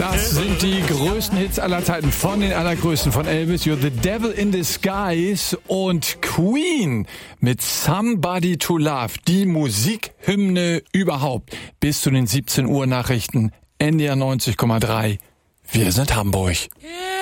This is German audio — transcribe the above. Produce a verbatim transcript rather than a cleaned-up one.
Das sind die größten Hits aller Zeiten von den allergrößten, von Elvis, You're the Devil in Disguise und Queen mit Somebody to Love, die Musikhymne überhaupt. Bis zu den siebzehn Uhr Nachrichten, N D R neunzig Komma drei. Wir sind Hamburg. Yeah.